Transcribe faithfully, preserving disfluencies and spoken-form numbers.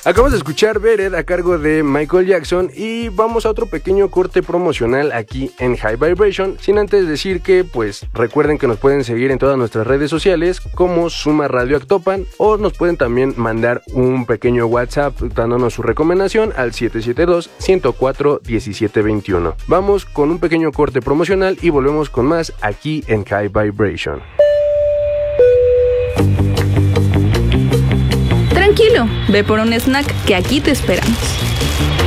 Acabamos de escuchar Vered a cargo de Michael Jackson y vamos a otro pequeño corte promocional aquí en High Vibration, sin antes decir que pues recuerden que nos pueden seguir en todas nuestras redes sociales como Suma Radio Actopan, o nos pueden también mandar un pequeño WhatsApp dándonos su recomendación al siete siete dos, uno cero cuatro, uno siete dos uno. Vamos con un pequeño corte promocional y volvemos con más aquí en High Vibration. Tranquilo, ve por un snack que aquí te esperamos.